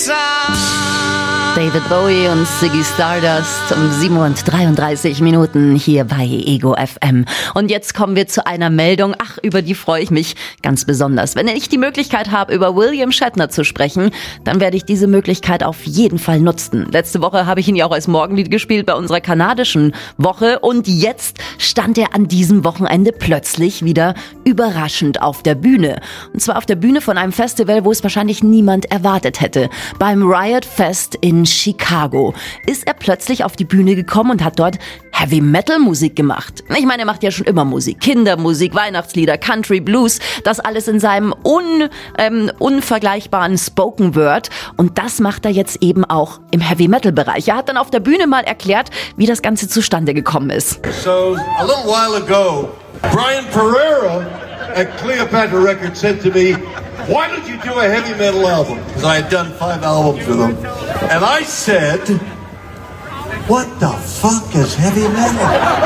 David Bowie und Ziggy Stardust um 7:33 hier bei Ego FM. Und jetzt kommen wir zu einer Meldung, über die freue ich mich ganz besonders. Wenn ich die Möglichkeit habe, über William Shatner zu sprechen, dann werde ich diese Möglichkeit auf jeden Fall nutzen. Letzte Woche habe ich ihn ja auch als Morgenlied gespielt bei unserer kanadischen Woche und jetzt stand er an diesem Wochenende plötzlich wieder überraschend auf der Bühne. Und zwar auf der Bühne von einem Festival, wo es wahrscheinlich niemand erwartet hätte. Beim Riot Fest in Chicago ist er plötzlich auf die Bühne gekommen und hat dort Heavy-Metal-Musik gemacht. Ich meine, er macht ja schon immer Musik. Kindermusik, Weihnachtslieder, Country, Blues. Das alles in seinem unvergleichbaren Spoken Word. Und das macht er jetzt eben auch im Heavy-Metal-Bereich. Er hat dann auf der Bühne mal erklärt, wie das Ganze zustande gekommen ist. So, a little while ago, Brian Pereira at Cleopatra Records said to me, "Why don't you do a heavy metal album?" Because I had done 5 albums with him. And I said, "What the fuck is heavy metal?"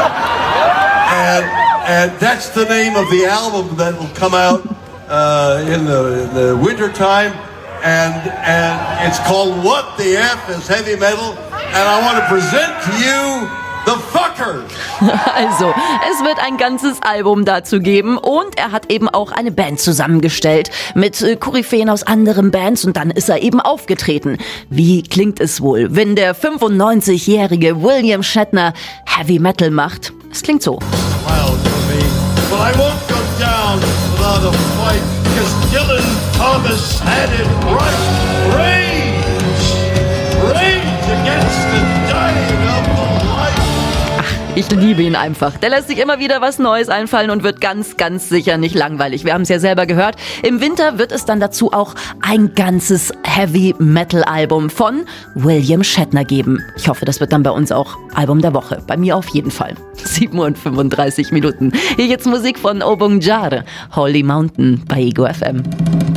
and that's the name of the album that will come out in the winter time. And it's called What the F is Heavy Metal? And I want to present to you The Fuckers. Also, es wird ein ganzes Album dazu geben und er hat eben auch eine Band zusammengestellt mit Koryphäen aus anderen Bands und dann ist er eben aufgetreten. Wie klingt es wohl, wenn der 95-jährige William Shatner Heavy Metal macht? Es klingt so. But I won't go down without a fight, because Dylan Thomas had it right. Rage against the dying of the light. Ich liebe ihn einfach. Der lässt sich immer wieder was Neues einfallen und wird ganz, ganz sicher nicht langweilig. Wir haben es ja selber gehört. Im Winter wird es dann dazu auch ein ganzes Heavy-Metal-Album von William Shatner geben. Ich hoffe, das wird dann bei uns auch Album der Woche. Bei mir auf jeden Fall. 7:35. Hier jetzt Musik von Obong Jar, Holy Mountain bei Ego FM.